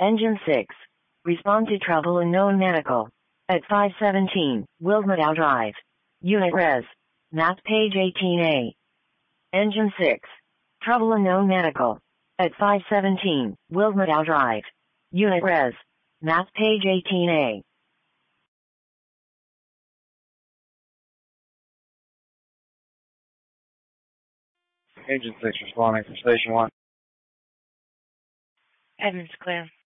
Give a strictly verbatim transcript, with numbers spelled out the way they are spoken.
Engine six. Respond to trouble unknown medical. At five seventeen, Wilmotdow Drive. Unit Res. Map page eighteen A. Engine six. Trouble unknown medical. At five seventeen, Wilmotdow Drive. Unit Res. Map page eighteen A. Engine six responding from station one. Edmonds clear.